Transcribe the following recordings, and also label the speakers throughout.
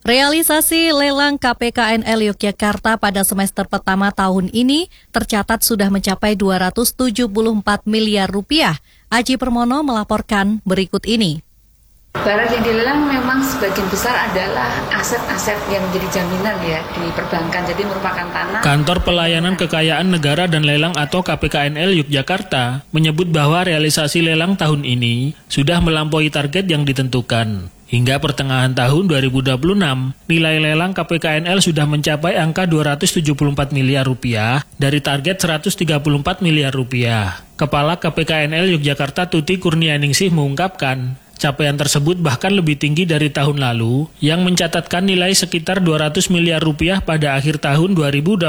Speaker 1: Realisasi lelang KPKNL Yogyakarta pada semester pertama tahun ini tercatat sudah mencapai 274 miliar rupiah. Aji Permono melaporkan berikut ini.
Speaker 2: Barang yang dilelang memang sebagian besar adalah aset-aset yang menjadi jaminan ya di perbankan, jadi merupakan tanah.
Speaker 3: Kantor Pelayanan Kekayaan Negara dan Lelang atau KPKNL Yogyakarta menyebut bahwa realisasi lelang tahun ini sudah melampaui target yang ditentukan. Hingga pertengahan tahun 2026, nilai lelang KPKNL sudah mencapai angka 274 miliar rupiah dari target 134 miliar rupiah. Kepala KPKNL Yogyakarta Tuti Kurnianingsih mengungkapkan, capaian tersebut bahkan lebih tinggi dari tahun lalu yang mencatatkan nilai sekitar 200 miliar rupiah pada akhir tahun 2025.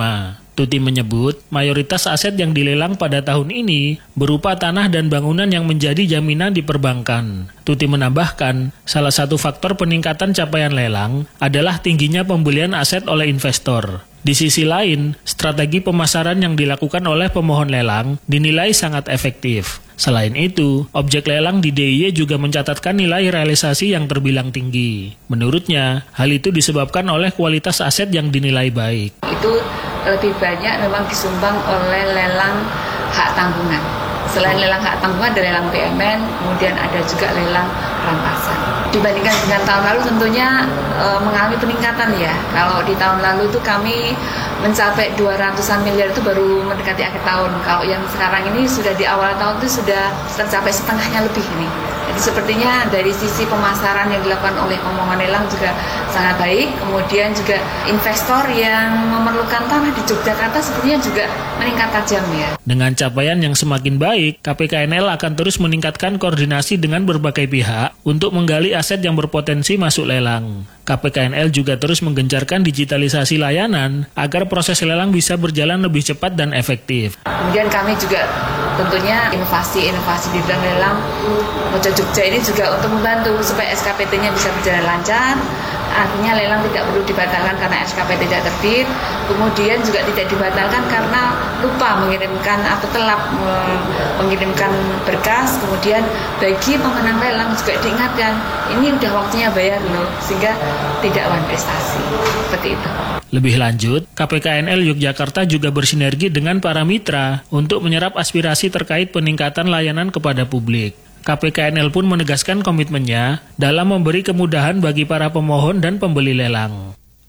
Speaker 3: Tuti menyebut, mayoritas aset yang dilelang pada tahun ini berupa tanah dan bangunan yang menjadi jaminan di perbankan. Tuti menambahkan, salah satu faktor peningkatan capaian lelang adalah tingginya pembelian aset oleh investor. Di sisi lain, strategi pemasaran yang dilakukan oleh pemohon lelang dinilai sangat efektif. Selain itu, objek lelang di DIY juga mencatatkan nilai realisasi yang terbilang tinggi. Menurutnya, hal itu disebabkan oleh kualitas aset yang dinilai baik.
Speaker 2: Itu lebih banyak memang disumbang oleh lelang hak tanggungan. Selain lelang hak tanggungan ada lelang BUMN, kemudian ada juga lelang rampasan. Dibandingkan dengan tahun lalu tentunya mengalami peningkatan ya. Kalau di tahun lalu itu kami mencapai 200-an miliar itu baru mendekati akhir tahun. Kalau yang sekarang ini sudah di awal tahun itu sudah tercapai setengahnya lebih ini. Jadi sepertinya dari sisi pemasaran yang dilakukan oleh pemohon lelang juga sangat baik. Kemudian juga investor yang memerlukan tanah di Yogyakarta sepertinya juga meningkat tajam ya.
Speaker 3: Dengan capaian yang semakin baik, KPKNL akan terus meningkatkan koordinasi dengan berbagai pihak untuk menggali aset yang berpotensi masuk lelang. KPKNL juga terus menggencarkan digitalisasi layanan agar proses lelang bisa berjalan lebih cepat dan efektif.
Speaker 2: Kemudian kami juga tentunya inovasi di bidang lelang Mojo Jogja ini juga untuk membantu supaya SKPT-nya bisa berjalan lancar. Artinya lelang tidak perlu dibatalkan karena SKPT tidak terbit. Kemudian juga tidak dibatalkan karena lupa mengirimkan atau telat mengirimkan berkas. Kemudian bagi pemenang lelang juga diingatkan, ini udah waktunya bayar loh, sehingga tidak wan prestasi. Seperti itu.
Speaker 3: Lebih lanjut, KPKNL Yogyakarta juga bersinergi dengan para mitra untuk menyerap aspirasi terkait peningkatan layanan kepada publik. KPKNL pun menegaskan komitmennya dalam memberi kemudahan bagi para pemohon dan pembeli lelang.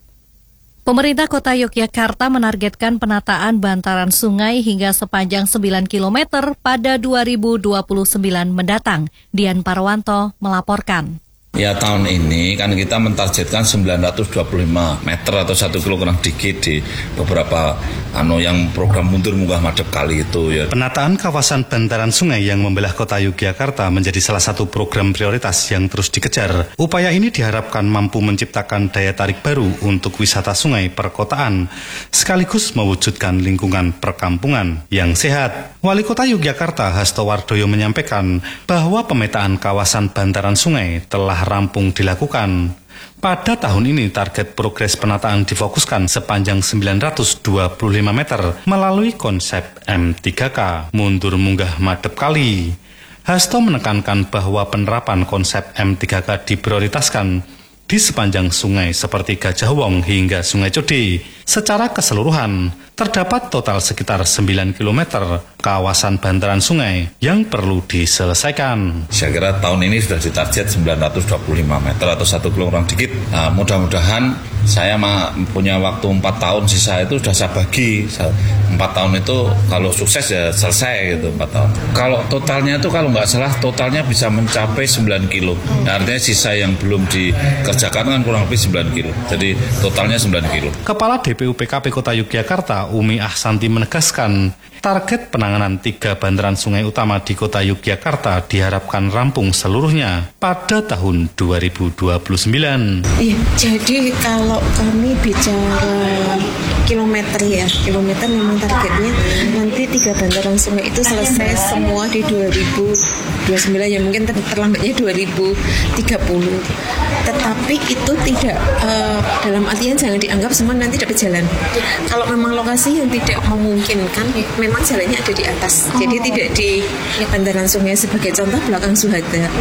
Speaker 1: Pemerintah Kota Yogyakarta menargetkan penataan bantaran sungai hingga sepanjang 9 km pada 2029 mendatang. Dian Parwanto melaporkan.
Speaker 4: Ya, tahun ini kan kita mentargetkan 925 meter atau 1 kilo kurang dikit di beberapa yang program mundur munggah madep kali itu ya.
Speaker 5: Penataan kawasan bantaran sungai yang membelah kota Yogyakarta menjadi salah satu program prioritas yang terus dikejar. Upaya ini diharapkan mampu menciptakan daya tarik baru untuk wisata sungai perkotaan, sekaligus mewujudkan lingkungan perkampungan yang sehat. Wali Kota Yogyakarta Hasto Wardoyo menyampaikan bahwa pemetaan kawasan bantaran sungai telah rampung dilakukan. Pada tahun ini target progres penataan difokuskan sepanjang 925 meter melalui konsep M3K, mundur munggah madep kali. Hasto menekankan bahwa penerapan konsep M3K diprioritaskan di sepanjang sungai seperti Gajah Wong hingga Sungai Code. Secara keseluruhan, terdapat total sekitar 9 km kawasan bantaran sungai yang perlu diselesaikan.
Speaker 4: Saya kira tahun ini sudah ditarget 925 meter atau 1 kilo kurang dikit. Nah, mudah-mudahan saya punya waktu 4 tahun sisa itu sudah saya bagi. 4 tahun itu kalau sukses ya selesai gitu 4 tahun. Kalau totalnya itu kalau nggak salah totalnya bisa mencapai 9 kilo. Nah, artinya sisa yang belum dikerjakan kan kurang lebih 9 kilo. Jadi totalnya 9 kilo.
Speaker 5: Kepala DPU PKP Kota Yogyakarta Umi Ahsanti menegaskan target penanganan 3 bantaran sungai utama di Kota Yogyakarta diharapkan rampung seluruhnya pada tahun 2029.
Speaker 6: Iya, jadi kalau kami bicara kilometer memang targetnya nanti 3 bantaran sungai itu selesai semua di 2029 ya, mungkin terlambatnya 2030. Tetapi itu tidak dalam artian jangan dianggap semua nanti dapat jalan. Kalau memang lokasi yang tidak memungkinkan, memang jalannya ada di atas. Jadi tidak di bantaran sungai sebagai contoh belakang Suhada.